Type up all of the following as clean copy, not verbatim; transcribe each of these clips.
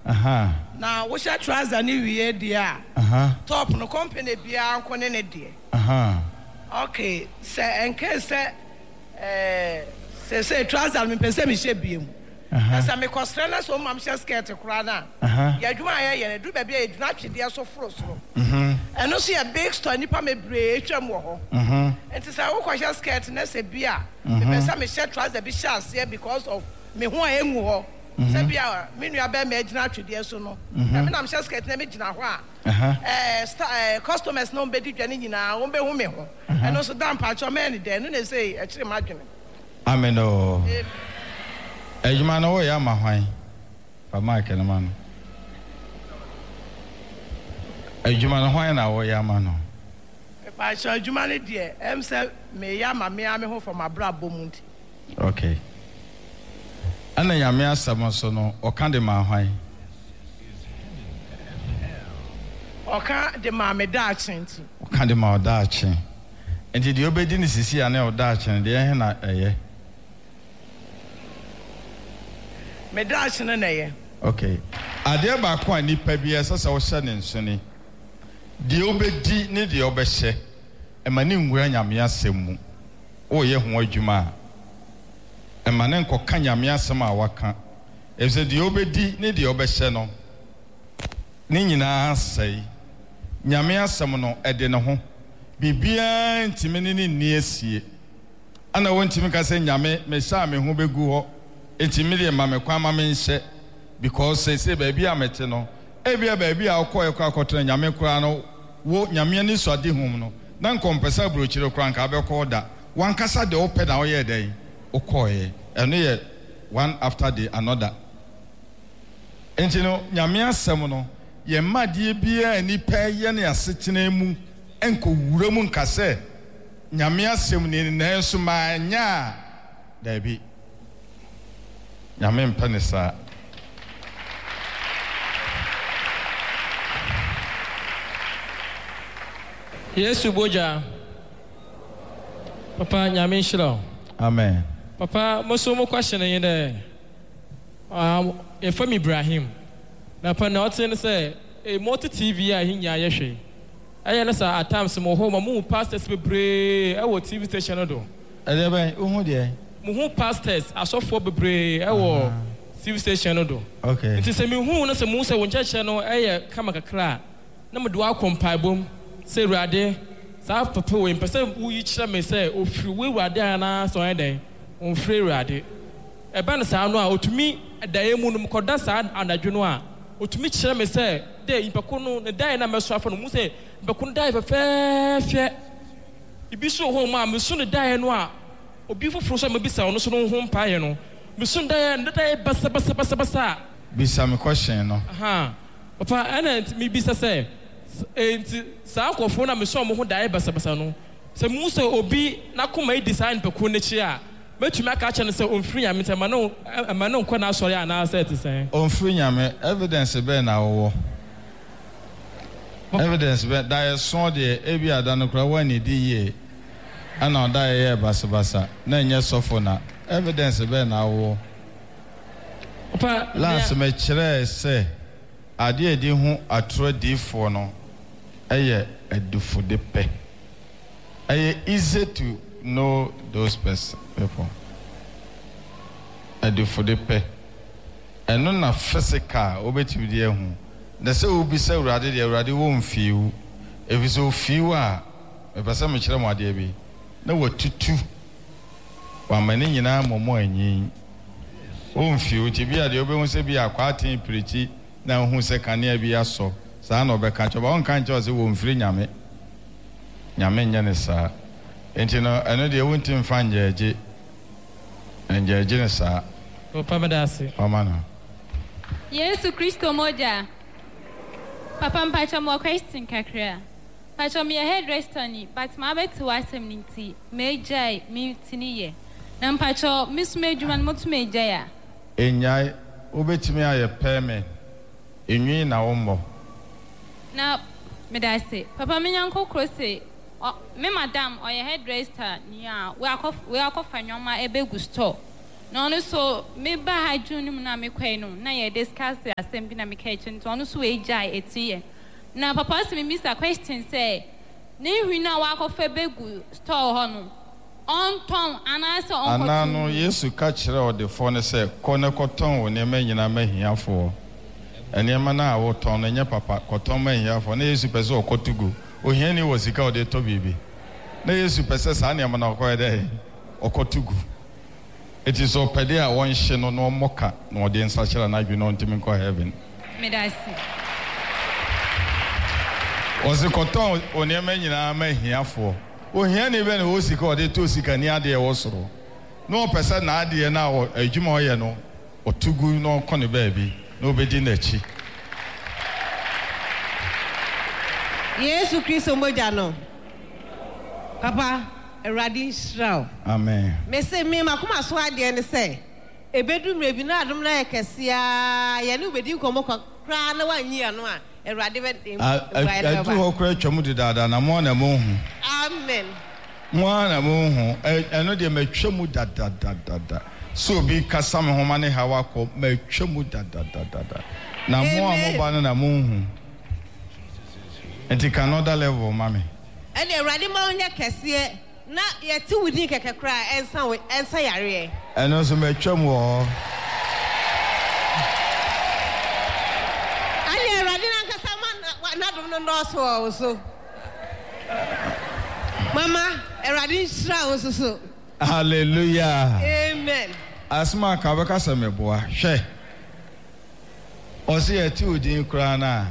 na wo share trouser ni wie dia top no company bia anko ne die okay say say trouser me pese me she biem asa me kostre na so mam she skirt kura na ya dwuma ye du ba bia e duna twede so foro so eno so ya big store nipa me bre etwam wo ho enti say wo kwasha skirt na se bia me pese me she trouser bi chance here because of me ho enwu ho se bia me nua ba me duna twede so no na me na she skirt na me gina ho a customers no be di dwane nyina wo be hu me ho eno so dan pa cho me ni de no na say e kire madwene amen o ejuma no ya ma hwan fa mark na ma no ejuma no hwan na wo ya ma no pa cho ejuma ne de em say me ya ma me ho for my bra bomundi okay ana ya me asam so no o kan de ma hwan o kan de ma me da achenti o kan de ma o da achen enti de obedi ni sisi ya na o da achen de he na eye medash na ye okay ade ba ko ani pa bi esasa wo hye ne nsone de obedi ne de obehye e ma ne nwura nyame asem mu o ye ho adwuma e ma ne nkoka nyame asem a waka e se de obedi ne de obehye no ne nyina asai nyame asem no e de ne ho bibia ntime ne ni asie ana wontime ka se nyame me sha me ho begu ho enti mame kwa mame nse because say baby amete no ebia baby a okoye kwa akotena nyame kura no wo nyame ni sode hum no na nkompesa brochire kura nka abekọ da wankasa de open na oye dey okoye eno ye one after the another enti no nyame asem no ye madie bia ni pa ye ne asetena mu enko wura mu nka se nyame asem ni na enso ma nya da bi nyame mpanisa Yesu boja Papa nyame shiro amen Papa moso mo question yin there from Ibrahim na pa na otin say e multi TV a hinya ye hwe aye na sa at times mo ho mo pastors bebre e wo TV station no do ade ben uhu de muhu pastors asofo bebre ewo TV station no do okay nti se me hu na se mu se won cheche no eye kama kakra na me do akompai bom se ruade sa papa we mpese wu yi kire me se ofiri we ruade ana so eden on free ruade e ba na sa no a otumi dae mu no koda sa anadwo no a otumi kire me se de impako no ne dae na meso afo no mu se impako no dae fefefie ibi so ho ma me so ne dae no a obi foforo so mabisa ono so no ho mpae no misun da basa bisa me question no papa ana mi bisa say enti sa akofo na me so mo ho da basa no se mu se obi na koma design peko ne chi a metumi aka cha no se onfiri nyame tema no ma no nko na asori ana say te say onfiri nyame evidence be na wo evidence be da so de ebi ada no kra wani di ye ana da ye basa na nye sofo na evidence be na wo papa last me kire se ade edi hu atro difo no eye edufo de pe eye easy to know those people edufo de pe eno na physical obetimi de hu na se obi se urade wo mfiu efiso fiu a e pese me kire mo ade bi na watutu wa mani nyina momo anyin o mfiu ti bia de obehu se bia kwaten prechi na hu se kanea bi aso saa na obeka choba on kan cho se wo mfiri nyame nya ne saa enti no eno de wonti mfa njeje njeje ne saa papa medasi amana Yesu Kristo moja papa mpacha mo Christian kakra pacha me hairdresser ni but ma betu asem ninti mejai mi tiniye na mpacha misme adwuma no motume jaya enyai obetimi aye peme enwi na wombo na medase papa me nyanko krose me madam oye hairdresser ni a we akofa nyoma ebegu store No, no, so me ba ha junu na me kwai no na ye discuss asem bi na me kai chen to no so we jai etie na papa se me mister question say ne hwi na wa ko fe begu store ho no on ton anase on ko anano Yesu ka kire odefo ne se kone koton wo ne manyina mahiafo enema na wo ton ne nya papa koton mahiafo na Yesu pese okotugu ohiani wo sika ode to bibi na Yesu pese sa ne ma na okoyede okotugu. It is opede a won hye no no moka no ode nsa kire na adwene ontimi ko heaven. Me da si. Ozi koton one manyina mahiafo. Ohiani be na wo sika ode to sika ni ade e wo soro. No person na ade na adwuma oye no otugu no kone baabi no obedi na chi. Yesu Kristo moja no. Papa, Eradi Israel. Amen. Me say me makoma so ade ne say ebedu mrebi na adom na yekesia ye ne obedi nkomo kra na wanyi ano a Eradi be adu ho kra twam de dada na mo na mo hu. Amen. Mo na mo hu eno de matwam dada so bi kasa me homa ne hawa ko matwam dada na mo amoba no na mo hu. Enti another level mami. And Eradi ma onye kese na yeti wudi keke kra ensa yare. Eno so matwam wo. Ani Eradi na kasa na dum no so. Mama, Eradi Israel so. Hallelujah. Amen. Asma ka beka semeboa hwe. Osi yeti wudi kra na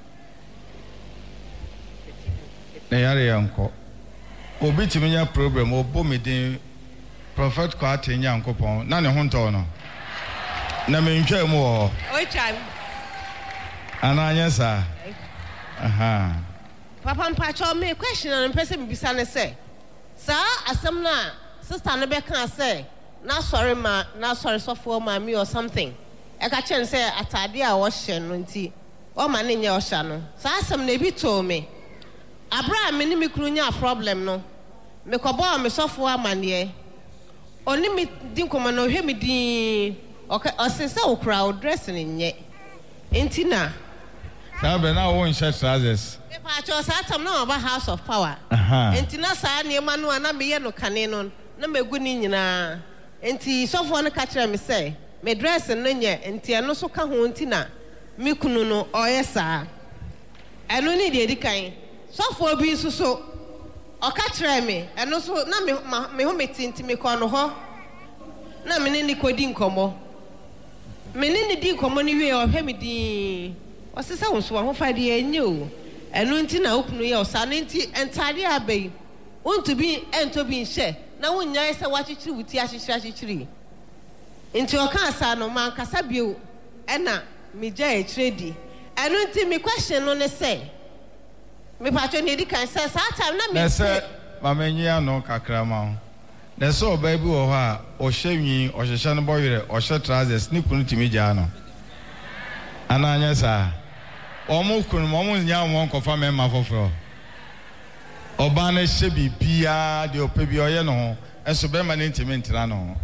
na yare yanko obi timinya problem obo medin prophet ko atenya yankopon na ne honto no na mentwa mu o Oichan ananya sa aha Papa mpacho me question na mpese me bisa ne say sa asem na sister no be kan say na sorry sofo ma me or something e ka chen say atade a wo hye no nti o ma ne nya o hya no sa asem na bi to me Abraham ni mi kuru nya problem no me kobo me sofo amane oni mi din komo no hwe mi din osese okura o dress ni nye entina sabe na wo nche trousers me pa cho sa tam na oba house of power entina sa ne ma no na me ye no kane no na megu ni nyina enti sofo no ka kire me say me dress no nye enti eno so ka ho entina mi kunu no oyesa eno ni de edikan sofo bi so oka kire me eno so na me ho metinti me ko no ho na me ni kodi nkomo me ni di nkomo ni wie o hwe me di o se sa wonso ho fa de enye o eno nti na okunu ye o sa no nti entade abai unto bi ento bi nhye na wonnya se wachichiri wuti achichiri nti oka asa no man kasa bio ena me ja e tredi eno nti me question no ne say me patcho ne di kan say sa time na me say mamenyi ano kakrama na so oba bi wo ho a o hyenwi o hyehye no boyere o hye trousers ni kunu timi ja no ananya sa omo kunu mo nya mo nkofa me ma foforo oba na hye bibia de opa bi oye no ho enso be ma ne ntimi ntira no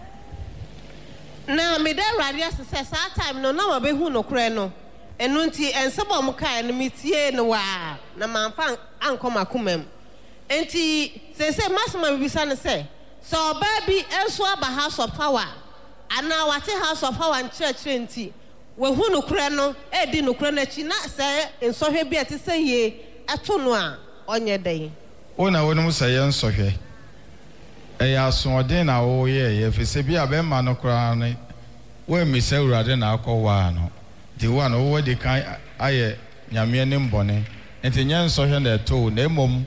na me da radio say sa time no na ma be hu no kure no enu nti ensebo mo kai no metie no wa na manfa ankoma komam enti se masoma bibisa ne se so baby enso aba house of power ana wate house of power church enti we hu no kure no e di no kure na chi na se ensohwe bi ate se ye ato no a onye den ona wonum se ye ensohwe ya soden na wo ye fese bi abema no kura no we mi se urade na akọwa no the one wo de kan aye nyame ne mbone enti nya ensohwe na to na emom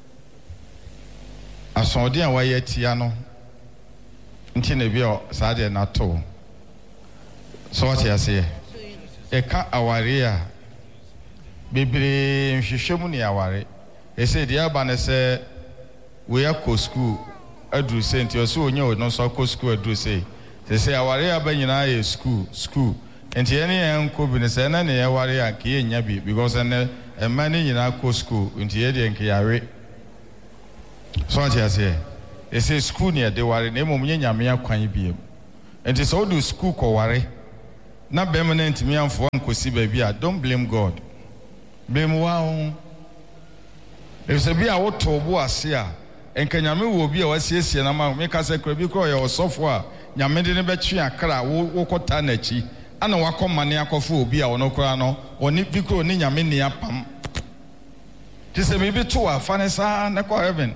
asọden a waye tia no nti na bi o saade na to so what you say e ka aware a bebre nhwehwemu ne aware e say dia ba ne say we akọ school adru say nti o so onye o no so akọ school adru say aware aba nyina ye school nti ene en ko bi ne say na ne ye ware a ke ye nya bi because ene emma ne nyina akọ school nti ye de nke yare so what you say e say school ne de ware na emom nyame akwan bi Enti so do school ko ware na permanent me amfo ankosi ba bia. Don't blame God. Blame wa. If se bia wo to bo ase a enka nyame wo bi a wasiesie na ma me ka se kra bi kro ye osofo a nyame de ne be twe akra wo kota na chi ana wakɔmane akɔfo obi a ɔno kora no ɔne bikro ne nyame ne apam ti sɛ me bi to afa ne saa ne kɔ heaven.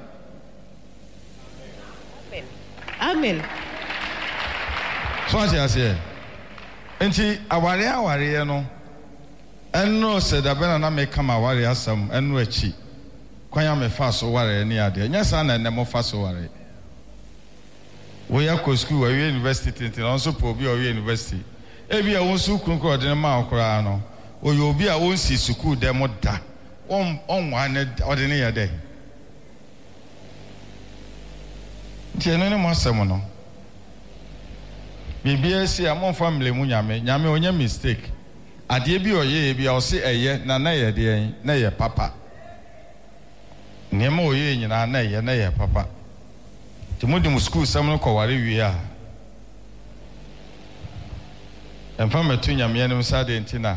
Amen. So ase ase enti aware no ɛno sɛ da bɛna na me kama aware asam ɛno akyi kwanya me fa so ware ne ade nya saa na nemo fa so ware we ya ko school we university tintin on so po bi o university ebi a won su kunkro de ma okra no oye obi a won si school dem da on wa ne ode ne yede je no mo asem no bibia si amon family mu nyame onya mistake ade bi oye bi a o se eye na yede en na ye papa nemo oye nyina na ye papa timodum school sam no ko ware wi a emfa metu nyame anim sade ntina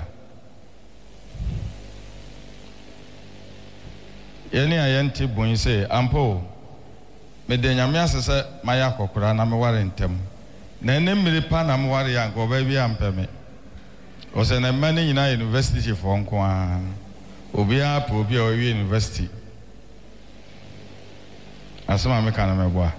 yeni ayente bun se ampo me de nyame asese maya kokora na me ware ntem na enemire pa na me ware ya ko ba bi ampeme o se na mane nyina university for nko a obi a po obi a wi university asoma me kana me boa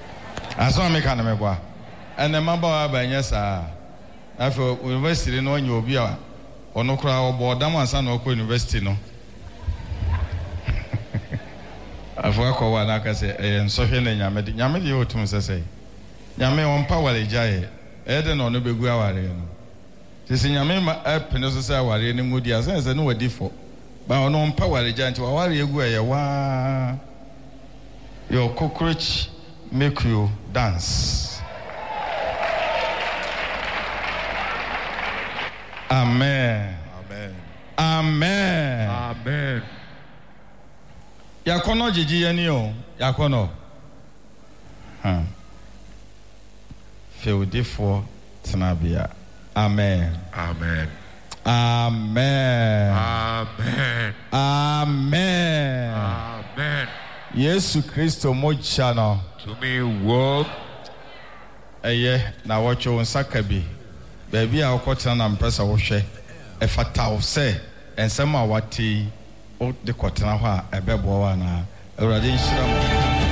ene maba wa ba nyesa afọ university no onye obi a ono kra obo dam ansa na okọ university no afọ akọwa na aka se nsọhwe na nyame de otum sese nyame on power ejaye ede na ono begu aware no sese nyame ma apene so se aware ne ngodi asense no wadi fo ba ono on power ejaye nti aware egu eye wa your cockroach make you dance. Amen. Amen. Amen. Amen. Yakono jiji yani o. Yakono. Feudifo tnabia. Amen. Amen. Amen. Amen. Amen. Amen. Yesu Kristo mocha no. To me walk. Eye na wacho nsaka bi. Baby a okotena na mpesa wo hwe e fata wo se ensem a wati o de kotena ho a ebebo wa na awurade nhyira mo.